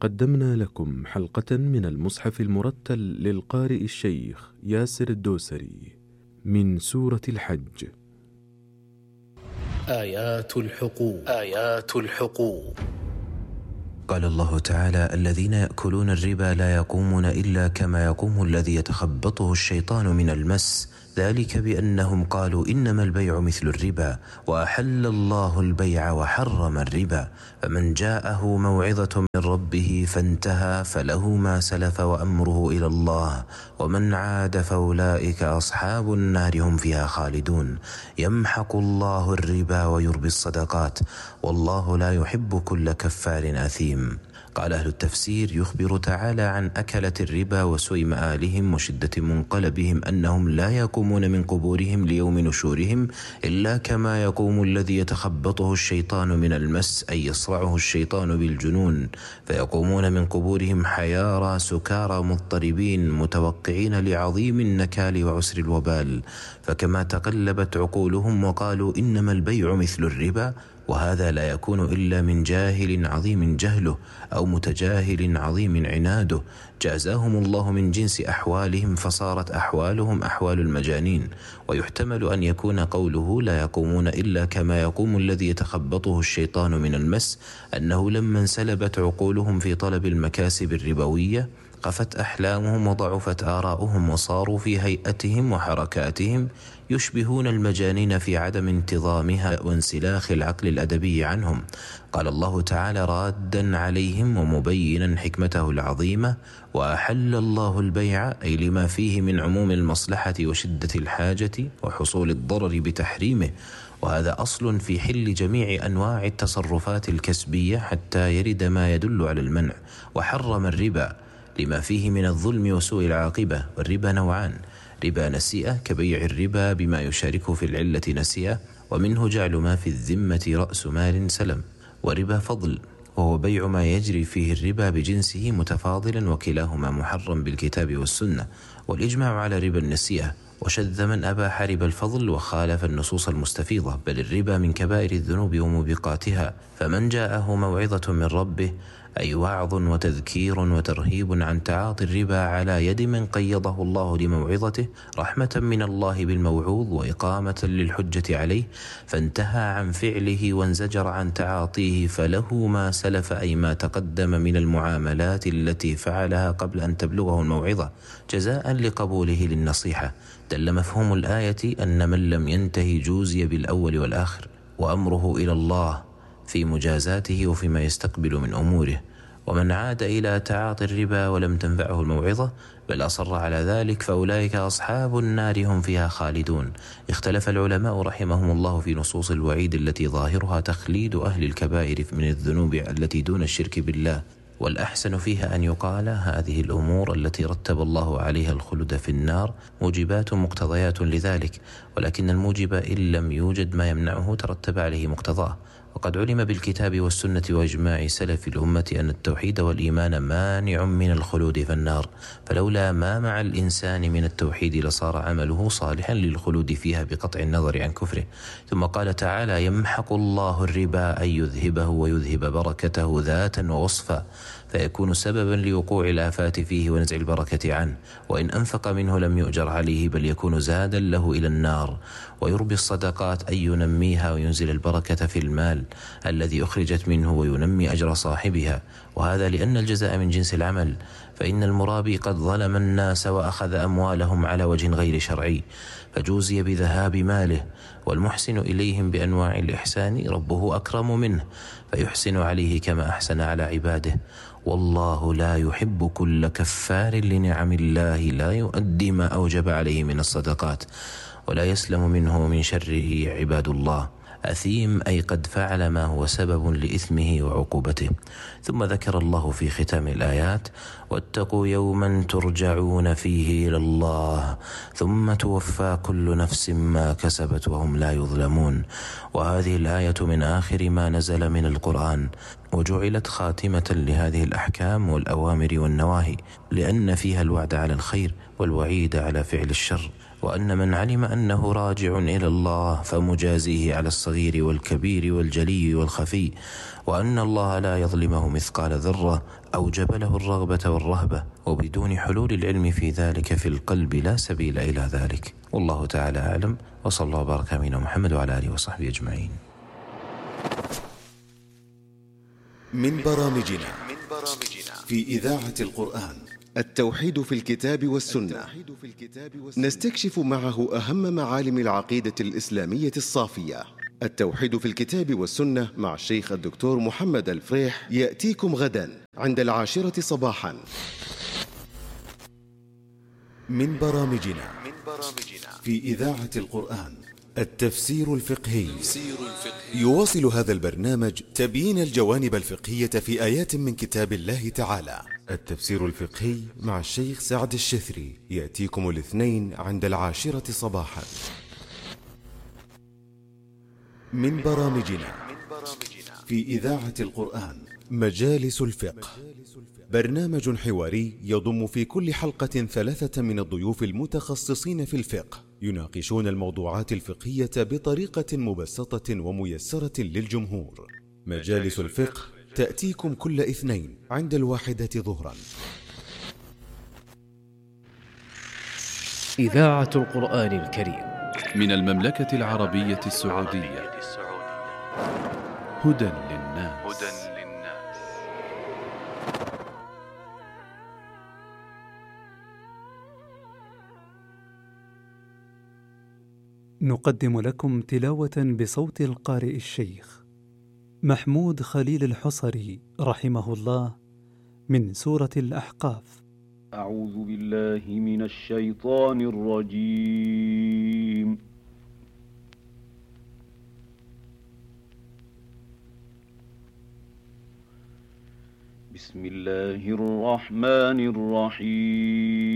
قدمنا لكم حلقة من المصحف المرتل للقارئ الشيخ ياسر الدوسري من سورة الحج. آيات الحقوق. قال الله تعالى: الذين يأكلون الربا لا يقومون إلا كما يقوم الذي يتخبطه الشيطان من المس، ذلك بأنهم قالوا إنما البيع مثل الربا وأحل الله البيع وحرم الربا، فمن جاءه موعظة من ربه فانتهى فله ما سلف وأمره إلى الله ومن عاد فأولئك أصحاب النار هم فيها خالدون. يمحق الله الربا ويربي الصدقات والله لا يحب كل كفار أثيم. قال أهل التفسير: يخبر تعالى عن أكلة الربا وسوء مآلهم وشدة منقلبهم أنهم لا يقومون من قبورهم ليوم نشورهم إلا كما يقوم الذي يتخبطه الشيطان من المس، أي يصرعه الشيطان بالجنون، فيقومون من قبورهم حيارى سكارى مضطربين متوقعين لعظيم النكال وعسر الوبال، فكما تقلبت عقولهم وقالوا إنما البيع مثل الربا، وهذا لا يكون إلا من جاهل عظيم جهله أو متجاهل عظيم عناده، جازاهم الله من جنس أحوالهم فصارت أحوالهم أحوال المجانين. ويحتمل أن يكون قوله لا يقومون إلا كما يقوم الذي يتخبطه الشيطان من المس أنه لما انسلبت عقولهم في طلب المكاسب الربوية قفت أحلامهم وضعفت آراؤهم وصاروا في هيئتهم وحركاتهم يشبهون المجانين في عدم انتظامها وانسلاخ العقل الأدبي عنهم. قال الله تعالى رادا عليهم ومبينا حكمته العظيمة: وأحل الله البيع، أي لما فيه من عموم المصلحة وشدة الحاجة وحصول الضرر بتحريمه، وهذا أصل في حل جميع أنواع التصرفات الكسبية حتى يرد ما يدل على المنع. وحرم الربا لما فيه من الظلم وسوء العاقبة. والربا نوعان: ربا نسيئة كبيع الربا بما يشاركه في العلة نسيئة، ومنه جعل ما في الذمة رأس مال سلم، وربا فضل وهو بيع ما يجري فيه الربا بجنسه متفاضلا، وكلاهما محرم بالكتاب والسنة. والإجماع على ربا النسيئة، وشذ من أباح ربا الفضل وخالف النصوص المستفيضة، بل الربا من كبائر الذنوب وموبقاتها. فمن جاءه موعظة من ربه، أي وعظ وتذكير وترهيب عن تعاطي الربا على يد من قيضه الله لموعظته رحمة من الله بالموعوظ وإقامة للحجة عليه، فانتهى عن فعله وانزجر عن تعاطيه، فله ما سلف، أي ما تقدم من المعاملات التي فعلها قبل أن تبلغه الموعظة جزاء لقبوله للنصيحة. دل مفهوم الآية أن من لم ينتهي جوزي بالأول والآخر، وأمره إلى الله في مجازاته وفيما يستقبل من أموره. ومن عاد إلى تعاطي الربا ولم تنفعه الموعظة بل أصر على ذلك فأولئك أصحاب النار هم فيها خالدون. اختلف العلماء رحمهم الله في نصوص الوعيد التي ظاهرها تخليد أهل الكبائر من الذنوب التي دون الشرك بالله، والأحسن فيها أن يقال هذه الأمور التي رتب الله عليها الخلد في النار موجبات مقتضيات لذلك، ولكن الموجب إن لم يوجد ما يمنعه ترتب عليه مقتضاه. وقد علم بالكتاب والسنة وإجماع سلف الأمة أن التوحيد والإيمان مانع من الخلود في النار، فلولا ما مع الإنسان من التوحيد لصار عمله صالحا للخلود فيها بقطع النظر عن كفره. ثم قال تعالى: يمحق الله الربا، أن يذهبه ويذهب بركته ذاتا ووصفا، فيكون سببا لوقوع الآفات فيه ونزع البركة عنه، وإن أنفق منه لم يؤجر عليه بل يكون زادا له إلى النار. ويربي الصدقات، أي ينميها وينزل البركة في المال الذي أخرجت منه وينمي أجر صاحبها، وهذا لأن الجزاء من جنس العمل، فإن المرابي قد ظلم الناس وأخذ أموالهم على وجه غير شرعي فجوزي بذهاب ماله، والمحسن إليهم بأنواع الإحسان ربه أكرم منه فيحسن عليه كما أحسن على عباده. والله لا يحب كل كفار لنعم الله لا يؤدي ما أوجب عليه من الصدقات ولا يسلم منه من شره عباد الله. أثيم، أي قد فعل ما هو سبب لإثمه وعقوبته. ثم ذكر الله في ختام الآيات: واتقوا يوما ترجعون فيه إلى الله ثم توفى كل نفس ما كسبت وهم لا يظلمون. وهذه الآية من آخر ما نزل من القرآن، وجعلت خاتمة لهذه الأحكام والأوامر والنواهي، لأن فيها الوعد على الخير والوعيد على فعل الشر. وأن من علم أنه راجع إلى الله فمجازيه على الصغير والكبير والجلي والخفي، وأن الله لا يظلمه مثقال ذرة، أوجب له الرغبة والرهبة، وبدون حلول العلم في ذلك في القلب لا سبيل إلى ذلك. والله تعالى أعلم، وصلى الله وبارك على محمد وعلى آله وصحبه أجمعين. من برامجنا في إذاعة القرآن التوحيد في الكتاب والسنة، نستكشف معه أهم معالم العقيدة الإسلامية الصافية. التوحيد في الكتاب والسنة مع الشيخ الدكتور محمد الفريح يأتيكم غدا عند 10 صباحا. من برامجنا في إذاعة القرآن التفسير الفقهي. يواصل هذا البرنامج تبيين الجوانب الفقهية في آيات من كتاب الله تعالى. التفسير الفقهي مع الشيخ سعد الشثري يأتيكم الاثنين عند 10 صباحا. من برامجنا في إذاعة القرآن مجالس الفقه، برنامج حواري يضم في كل حلقة 3 من الضيوف المتخصصين في الفقه، يناقشون الموضوعات الفقهية بطريقة مبسطة وميسرة للجمهور. مجالس الفقه تأتيكم كل اثنين عند 1 ظهرا. إذاعة القرآن الكريم من المملكة العربية السعودية. هدى للناس. نقدم لكم تلاوة بصوت القارئ الشيخ محمود خليل الحصري رحمه الله من سورة الأحقاف. أعوذ بالله من الشيطان الرجيم. بسم الله الرحمن الرحيم.